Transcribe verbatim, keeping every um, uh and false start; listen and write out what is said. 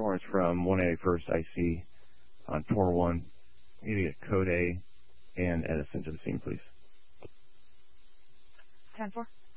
Lawrence from one eighty-first I C on four one. You need to get code A and Edison to the scene, please. ten four.